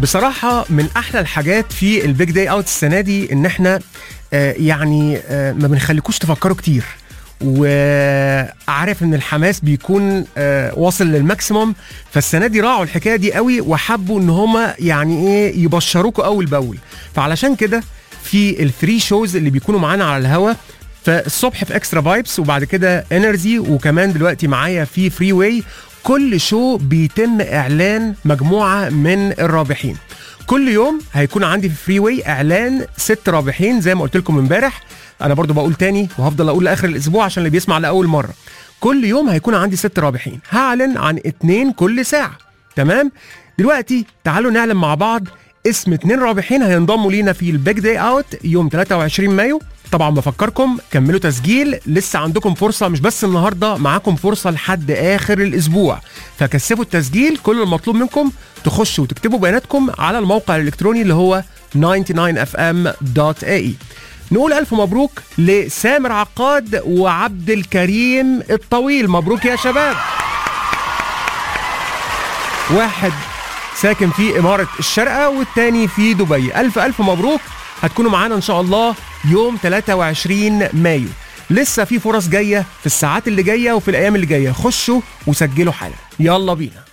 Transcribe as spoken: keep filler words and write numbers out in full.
بصراحة من أحلى الحاجات في البيج داي اوت السنة دي إن احنا آه يعني آه ما بنخليكوش تفكروا كتير، وعارف ان الحماس بيكون آه واصل للماكسيموم. فالسنة دي راعوا الحكاية دي قوي وحبوا ان هما يعني ايه يبشروكوا اول باول. فعلشان كده في الثري شوز اللي بيكونوا معانا على الهوا، فالصبح في اكسترا فايبس، وبعد كده انرجي، وكمان دلوقتي معايا في فري واي، كل شو بيتم اعلان مجموعه من الرابحين. كل يوم هيكون عندي في فري واي اعلان ست رابحين زي ما قلت لكم امبارح. انا برضو بقول تاني وهفضل اقول لاخر الاسبوع عشان اللي بيسمع لاول مره. كل يوم هيكون عندي ست رابحين، هعلن عن اتنين كل ساعه. تمام؟ دلوقتي تعالوا نعلن مع بعض اسم اتنين رابحين هينضموا لينا في البيج داي اوت يوم ثلاثة وعشرين مايو. طبعا بفكركم كملوا تسجيل، لسه عندكم فرصة، مش بس النهاردة، معاكم فرصة لحد آخر الأسبوع. فكثفوا التسجيل. كل المطلوب منكم تخشوا وتكتبوا بياناتكم على الموقع الإلكتروني اللي هو تسعة وتسعين اف ام دوت اي اي. نقول ألف مبروك لسامر عقاد وعبد الكريم الطويل. مبروك يا شباب. واحد ساكن في إمارة الشارقة والتاني في دبي. ألف ألف مبروك. هتكونوا معانا إن شاء الله يوم ثلاثة وعشرين مايو. لسه في فرص جاية في الساعات اللي جاية وفي الأيام اللي جاية. خشوا وسجلوا حالا. يلا بينا.